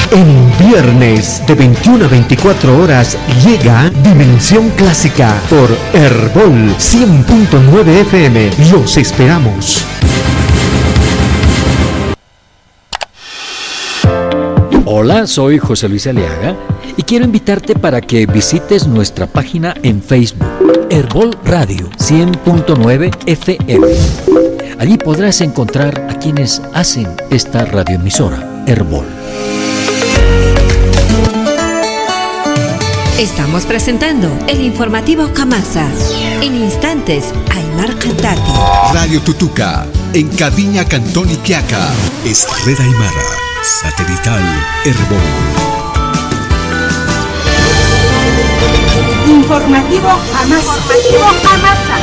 En viernes de 21 a 24 horas llega Dimensión Clásica por Herbol 100.9 FM. Los esperamos. Hola, soy José Luis Aliaga y quiero invitarte para que visites nuestra página en Facebook, Herbol Radio 100.9 FM. Allí podrás encontrar a quienes hacen esta radioemisora, Herbol. Estamos presentando el informativo Camasa. En instantes, Aymar Cantati. Radio Tutuca, en Caviña, Cantón Iquiaca. Es Red Aymara, satelital Herbol. Informativo Camasa.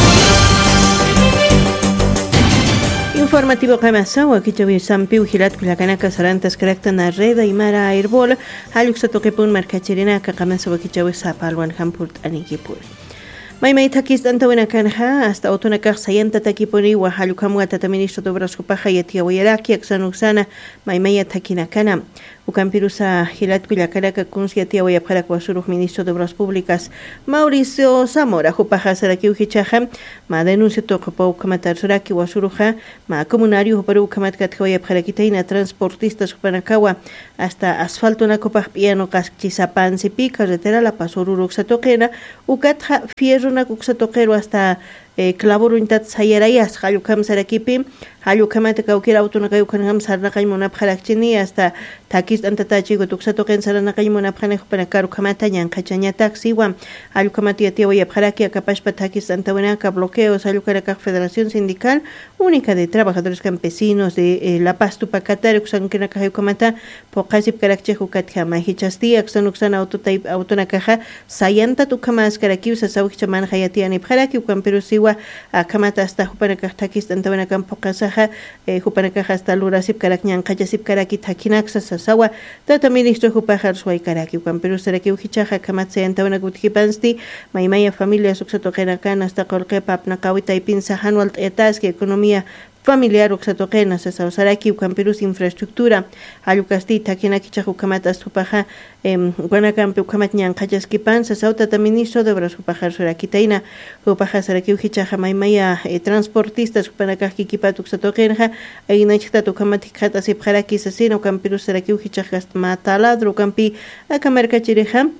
Informativo Camasa, Wakichawi Sampiu, Hilat, Kulakanaca, Sarantas, Caractana, Red Aymara, Herbol, Haluxatoquepun, Marcachirina, Cacamasa, Wakichawi, Sapalwan, Hampurt, Anikipur. Maymay takis tanta buena canja hasta autonakaj sayanta takiponi wa halukamwa tataministro de Obras Copaja y Tiawayaraki Axanuxana Maymaya takinakana Ucampirusa Hilat Pilacaraka Kunsia Tiawayapara Kwasuruj Ministro de Obras Públicas Mauricio Zamora Jupaja Saraki Ujichaja ma denuncia tocopo kamatar Suraki Wasuruja ma comunario Paru Kamat Katkawayapara Kitaina transportistas Upanakawa hasta asfalto na Copaj Piano Caschizapan Sipi carretera La Pasoruru Xatoquena Ucatja Fierro na Cuxatoquero hasta Clavoro intat sayarayas Halukam Sarakipi Halukamata Kaukira Autonakayukanham Sarnakaimona Palakchini hasta Takis Antatachi Tuxatoken Saranakaimona Panejo Panakaru Kamatayan Kachaña Taxiwa Halukamati Tiawaya Parakia Capashpa Takis Antawenaka bloqueos Halukaraka Federación Sindical Única de Trabajadores Campesinos de La Paz Tupacatar Uxankenakajukamata Pokasip Karakcheju Katkama Hichasti Axanuxan Autonakaja Sayanta Tukamas Karakius Sawichaman Hayatiani Paraki Ukamperusiwa Kamata hasta Jupanaka Takis Antawenakam Pokasaja Jupanakaja hasta Lurasip Karakñan Kayasip Karaki Takinaxa Sasawa Tata Ministro Jupajar Suay Karaki Ukamperusaraki Ujichaja Kamatse Antawenakutkipansti Maymaya Familia Suxatokenakan hasta Kolkepa Apnakawita y Pinza Hanualt Etaski Economía familiar Uxatoquena, Sasausaraki, Ucampirus Infraestructura, Ayucasti, Takinaki Chajukamata, Stupaja, Guanacampe, Ucamatñan, Kayaskipan, Sasauta, Ministro de Obras Upajar Surakitaina, Upaja Saraki Ujichaja, Maimaya, transportistas, Upanakaki Kipatu Uxatoquenja, Ainachita, Ucamatikata, Sipjaraki, Sasino, Campirus Saraki Ujichaja, Mataladro, Campi, Acamerca Chireja.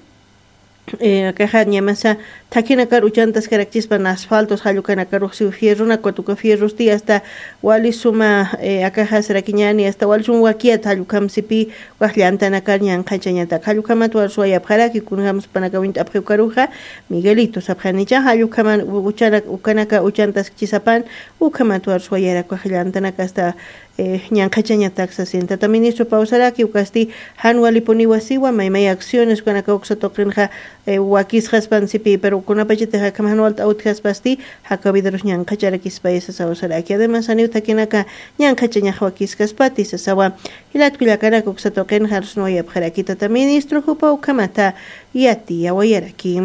Caja ñamasa takinakar uchantas carachispan asfaltos halukanakar uxi fierruna cuatuca fierros ti hasta wali suma akaja sarakiñani hasta wal sum wakiat halukam sipi wajllantanakar ñan qachañata halukamat wal suaya paraki kunhams panakawint apjukaruja Miguelito sapjanicha halukaman uchana ukanaka uchantas chisapan ukamat wal suaya wajllantanaka hasta ñanqachaña taxa sienta ministro pausaraki ukasti hanwali poniwasiwa maymay acciones kanaka uxatoqrinja wakisjas pansipi pero kunapachite hakamhanwalta outjaspasti hakavideros ñanqacharakis paisa sausaraki además aniu takinaka ñanqachaña wakisjaspati sasawa hilatkullakanaka uxatoqrinja rusnoya pjaraki tata ministro hupa ukamata yati yawayaraki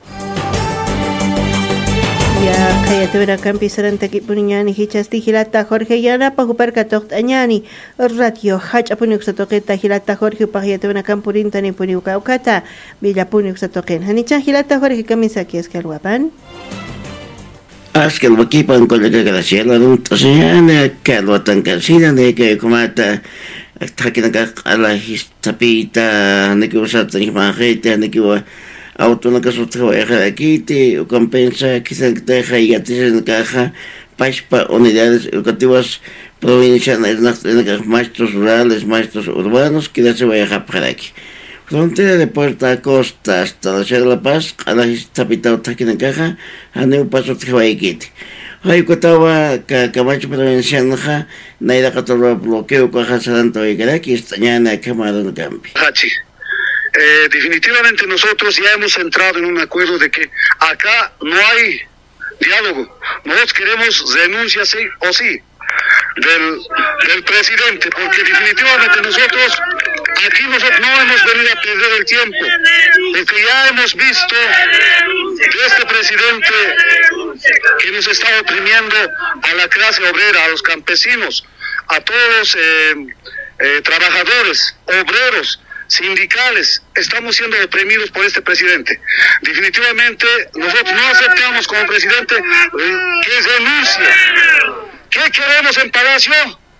ya kaya tevera campi sarantaki punyani hichasti hilata Jorge Yana pajuparka tokt añani radio hacha puniuk satoqeta hilata Jorge pahya tevera campurinta ni puniuka ukata villa puniuk satoqen hanicha hilata Jorge kamisaki eskalwapan Askel wakipan kolega graciela ruta señana kalwatan kasina de que comata takinaka ala histapita nekusata ni majete nekiwa autonaka sutrabaja aquí te compensa quizás te deja y ya te en caja para unidades educativas provinciales maestros rurales maestros urbanos que ya se vaya a para aquí frontera de Puerto Acosta hasta la ciudad de La Paz a la capital aquí en caja a neu paso trabajiquite hay cotaba Camacho provincial ja naida catorra bloqueo caja saranto y aquí estañana cámara de campi definitivamente nosotros ya hemos entrado en un acuerdo de que acá no hay diálogo. Nosotros queremos renuncia sí o sí del presidente, porque definitivamente nosotros aquí no hemos venido a perder el tiempo, porque ya hemos visto de este presidente que nos está oprimiendo a la clase obrera, a los campesinos, a todos trabajadores, obreros, sindicales, estamos siendo oprimidos por este presidente. Definitivamente nosotros no aceptamos como presidente que renuncie. ¿Qué queremos en Palacio?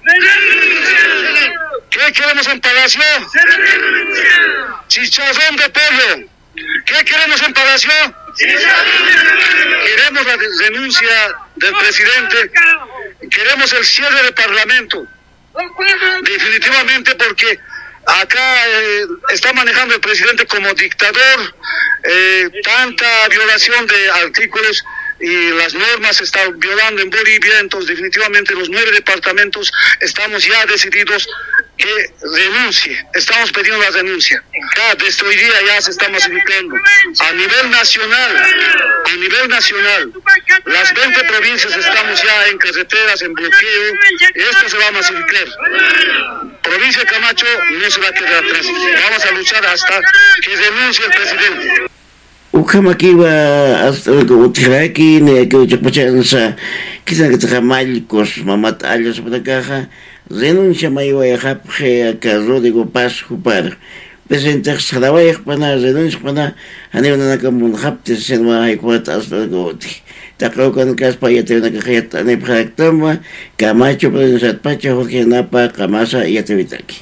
¿Qué queremos en Palacio? Chicharrón de pollo. ¿Qué queremos en Palacio? Queremos la renuncia del presidente, queremos el cierre del Parlamento. Definitivamente, porque acá está manejando el presidente como dictador, tanta violación de artículos y las normas se están violando en Bolivia. Entonces definitivamente los 9 departamentos estamos ya decididos que renuncie, estamos pidiendo la renuncia. Ya desde hoy día ya se está masificando a nivel nacional, las 20 provincias estamos ya en carreteras, en bloqueo, y esto se va a masificar. Provincia de Camacho no se va a quedar atrás, vamos a luchar hasta que renuncie el presidente. Ukamakiwa hasta utiraki ne que uchapachansa quizá que tramalcos mamat años para caja renuncia maiwa japje a carro de gopas jupar presente sadawai pana renuncia pana anena kamun hapte senwa ikwat hasta goti takrokan kaspa yate na kahayat ne praktama Camacho presat pacha Jorge Napa Camasa yatevitaki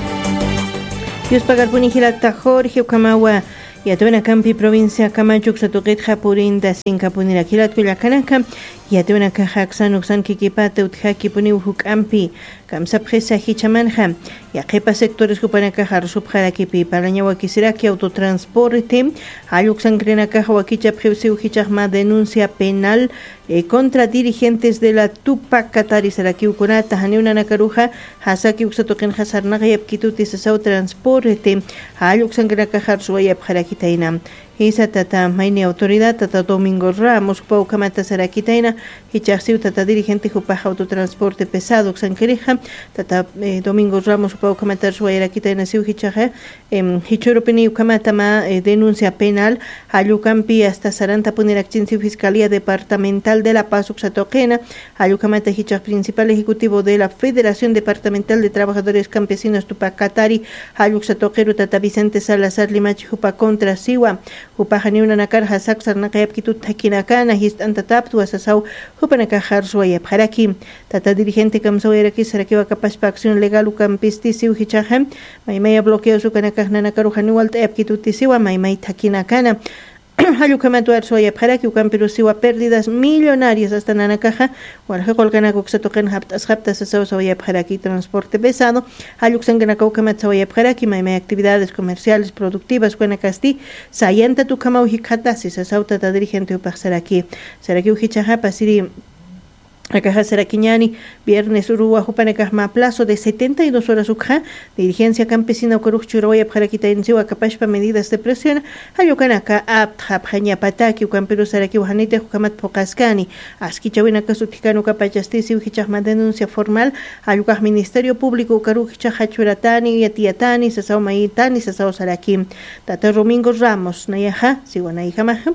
Dios pagar punijilata Jorge Ukamawa Yatuna Campi provincia Camacho Xatuquet Japurinda Sincapunira Kilat Cuyacanaka Yatuna Cajaxan Uxan Kikipate Utjaki Puniujuk Ampi Kamsa Presa Hichamanja Yakepa sectores Kupanaka Subjarakipi Parañawa Kisiraki autotransporte Ayuxan Krenaka Wakicha Prevsiu Hichama denuncia penal contra dirigentes de la Tupac Katari Saraki Ukunata Haneuna Nakaruja Hasaki Uxatoken Hasarnaga Yapkituti Sasau transporte Ayuxan Krenaka Suayap Harakitaina Hisa tata maini autoridad tata Domingo Ramos Paukamata Sarakitaina Hichasiu tata dirigente Jupaja autotransporte pesado Xanquereja tata Domingo Ramos Paukamata Suayakitaina Siu Hichaja Hichoropeni Ukamata ma denuncia penal Ayucampi hasta Saranta Punerachin Fiscalía Departamental de La Paz Uxatoquena Ayucamata Hichaj principal ejecutivo de la Federación Departamental de Trabajadores Campesinos Tupac Katari Ayuxatoquero tata Vicente Salazar Limachi Jupa contra Siwa Upahani una nakar hasak sarnakayap kitut takinakana histanta taptu asasau hupanakajar suayap haraki tata dirigente kamsawiraki sarakiwa kapaspa acción legal ukampistisiu hichaham maimaya bloqueo sukanakajna nakaruhani waltayap kitutisiwa maimay takinakana Hayukamatuar soya para que ukampirusiwa pérdidas millonarias hasta Nanacaja, Walja Colcanaco Xatocan Haptas soya para aquí transporte pesado, Hayuxanganacau Kamatsoya para aquí maime actividades comerciales productivas Guanacasti, Sayanta Tucamau Hikatasis, Asauta dirigente Upasaraki, Saraki Uhichaha Pasiri. Acaja Saraquiñani, viernes Urua Jupanecasma, plazo de 72 horas Uja, dirigencia campesina Ucaruj Churoya para quitar Capashpa medidas de presión, Ayucanaka, Abtja, Pataki, Ucamperu Saraki, Ujanite, Jucamat Pocascani, Asquichawina Casuticano Capachastisi, Ujichasma denuncia formal, Ayucaj Ministerio Público, Ucaruj Chahachuratani, Yatiatani, Sasao Maitani, Sasao Saraki, Tata Domingo Ramos, Nayaja, Siwanaijamaja,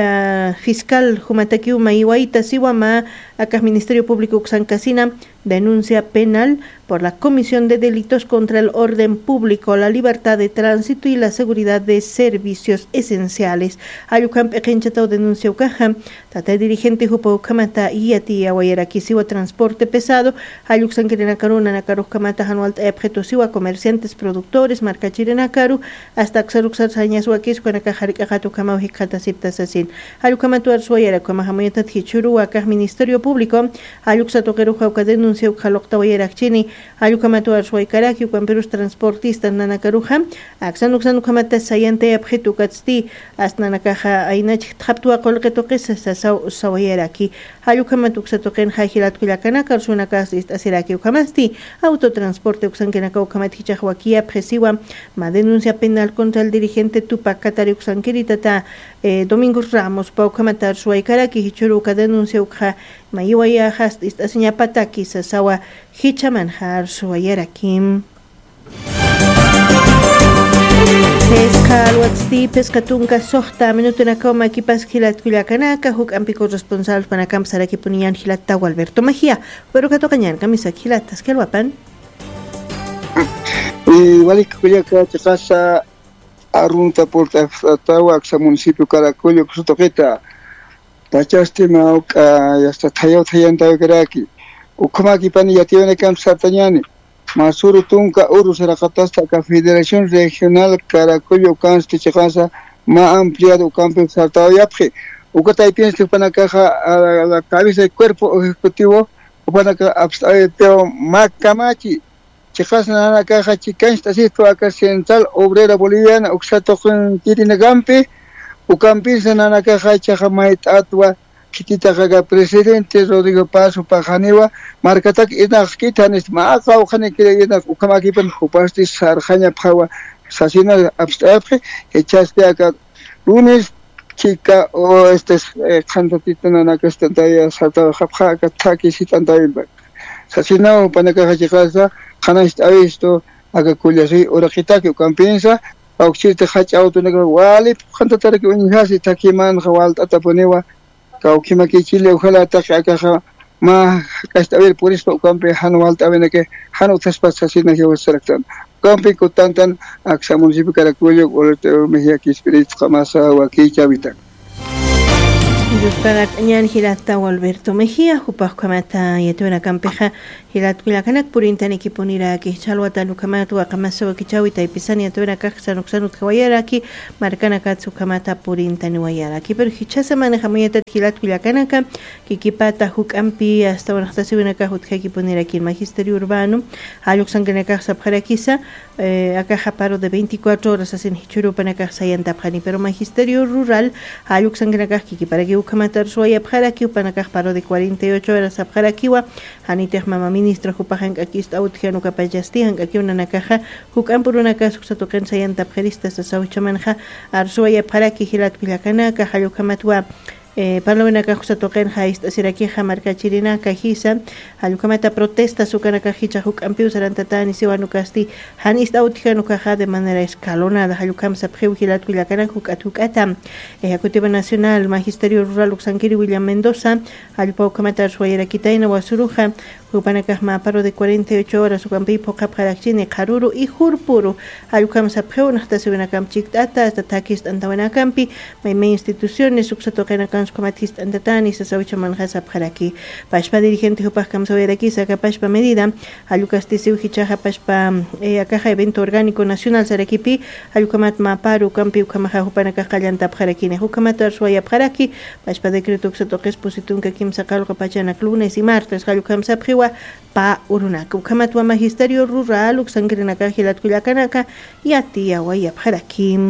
fiscal Jumataki Maiwaita, Siwama, Acá Ministerio Público Xancasina denuncia penal por la comisión de delitos contra el orden público, la libertad de tránsito y la seguridad de servicios esenciales. Ayucamp Ekenchatao denuncia Ucaja, tata dirigente Jupa Ucamata y Ati Aguayaraki Siwa transporte pesado, Ayuxan Kirenakaru, Nakaru Kamata Hanualt Ebjeto Siwa, comerciantes, productores, marca Chirenakaru, hasta Xaruxar Sañasuakis, Cuanacajaricajatu Kamau Hikata Siptasasin. Ayukamatu Arsuayara, Kuamahamoyatat Hichuru, Acá Ministerio Público, Ayuxatokeru Jauka denuncia Ujaloctawayarakchini, Ayukamatu Arsuaykaraki, Ucamperus transportistas Nanakaruja, Axanuxan Ukamata Sayante Abjetu Katsti, Asnanakaja Ainach Taptua Colquetoques, Sawayaraki, Ayukamatu Xatoken Hajilat Kuyakanaka, Sunakasist Asiraki Ukamasti, autotransporte Uxankenaka Ukamatichahuakia, Presiwa, ma denuncia penal contra el dirigente Tupac Katari Uxankeritata, Domingo Ramos, Paukamata Arsuaykaraki, Hichuruka denuncia Ukha, Mayuaya Hast, Istaseña Pataki, Sasawa, Hichamanjar, Suayarakim. Pescalwatsti, Pescatunca, Sohta, Minutunacoma, Equipas, Gilat, Cuyacanaka, Huk, Ampicos responsables para Camsar, Equipunian, Gilata, Alberto Mejía, pero Catocañan, Camisa, Gilatas, Kelwapan. Y Walicuya Casa Arunta Porta Tawaxa, municipio Caracollo, Sotoqueta, Tachastima, y hasta Tayanta Graki, Ukamaki Paniyatione Camp Sartañani, Masuru Tunca, Urus Rakatasta, Federación Regional Caracollo, Canste Chacasa, más ampliado campo Sartayapje, Ucatay piensa que para caja a la cabeza del cuerpo ejecutivo, o para que Absteo Macamachi. Chicas nana caja chicas así acá central obrera boliviana uxato con Tirinagampe ucampis nana caja chaja mait atwa kitita caga presidente Rodrigo Paso Pajaniwa marcatak inak kitanis maaka ujane kire inak ukamakipan upasti sarjanya pawa sasina abstrape echaste acá lunes chica o cantatita nana que estantaya salta japja acá taki sitantaya sasina panaka chicasa Hanas avisto aga kulyasi orakita que campensa auxirte hach auto nega wali khanta tara que unhasi takiman khawal ataponewa kaukima que chile ojalá taka ma kastavel por esto campe hanwal tabene que hanu tespasasina que selectan campe ko tantan aksa municipio Caracollo olete mejia que spirit kamasa wa que chavita Yuspagat ñan hilata Alberto Mejía jupas kamata yetuna campeja hilat kulakanak purintan equiponira que chalwata lukamatu akamaso kichawi taipisani yetuna kaksa nuksanut kawayara ki marcana katsu kamata purintan wayara ki pero hichasa maneja muyeta hilat kulakanaka que kipata hukampi hasta una estación acá hutkekiponira ki el magisterio urbano aluksanganaka sabharakisa acá paro de 24 horas hacen hichuru panaka sayantapani pero magisterio rural aluksanganaka ki para que ukamatar suaya pjaraki upanakaj paro de 48 horas apjarakiwa hanitej mama ministra jupajan aquí está utjanu kapayastijan aquí una nakaja hukan por una casa usatoken sayanta pjarista sa sauchamanja arsuaya pjaraki hilat pilakanaka halukamatwa Parlament kajusa toquen haist siraki hamarka chirina kahisa alukamata protesta sukanaka hicha huk ampiu sarantatani siwanukasti hanist autjanu kaja de manera escalonada alukam sapjeu hilat kulakana hukatukata Ejecutivo Nacional Magisterio Rural Uxanquiri William Mendoza alupau kamata suayera kitaina wasuruja hupanakaj maparo de 48 horas ukampi pokapjalakchine karuru y hurpuru alukam sapjeu nahtasiwanakam chiktata hasta takist antawanacampi may instituciones uxatokenakan comatista antatani sa saucha manjasa pjaraki pashpa dirigente hupas kamsoyeraki saca pashpa medida alukasti siujichaja pashpa akaja evento orgánico nacional sarakipi alukamat maparu kampi ukamaja hupanaka qallanta pjaraki ne hukamat arsuaya pjaraki pashpa decreto uxatoques positun que kim sacal kapachana lunes y martes alukam sapjiwa pa urunak ukamat wa magisterio rural uxangrinaka hilat kulakanaka yatia waya pjaraki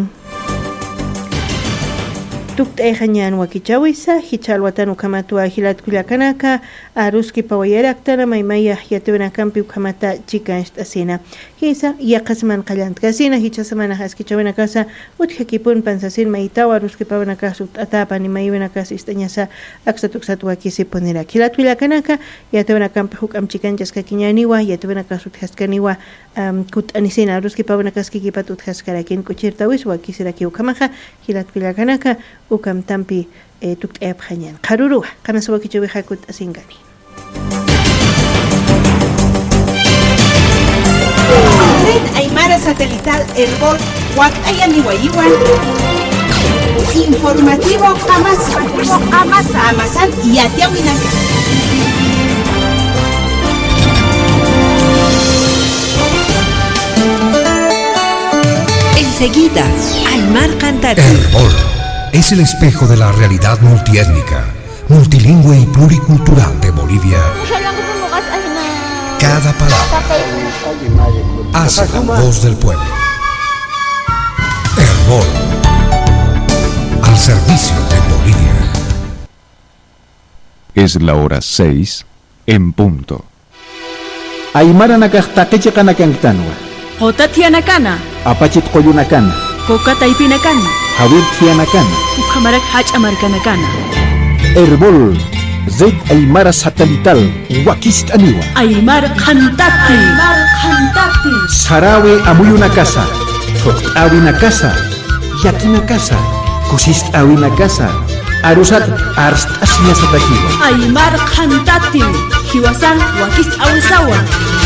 Tukt ejanyan wakichawisa hichalwatan ukamatua hilat kulakanaka aruski pawayarakta maymaya yatuna kampi ukamata chica asina hisa yaqasman qallant kasina hichasamana haskichawena casa uthekipun pansasin maitawa aruski pawana kasu atapa ni maywena kas istañasa aksatuksat wakisi ponera hilat kulakanaka yatuna kampi hukam chikanchas kakiñaniwa yatuna kasu haskaniwa kut anisina aruski pawana kaskikipatut haskarakin kuchirtawis wakisiraki ukamaja hilat kulakanaka ukam tampi tukt ebjanyan qaruru qamasawakichawi hakut asingani Red Aymara Satelital Herbol Huactayani Guayiguan Informativo Amasan y Atiahuinaca Enseguida, Aymar Cantati. Herbol es el espejo de la realidad multiétnica, multilingüe y pluricultural de Bolivia. Cada palabra hace la voz del pueblo. Herbol, al servicio de Bolivia. Es la hora 6 en punto. Aymara nakaqtaqicha kanakantanwa. Qotatianakana. Apachit qoyunakana. Kokataipinakana. Hawirtianakana. Ukamarak hachamarkanakana. Herbol, Zed Aymara Satelital, Wakistaniwa. Aymar Cantati. Aymar Cantati. Sarawe amuyuna casa. Tokawina casa. Yakina casa. Kusist awina casa. Arusat arstasnya satakiwa. Aymar Cantati. Hiwasan wakist awisawa.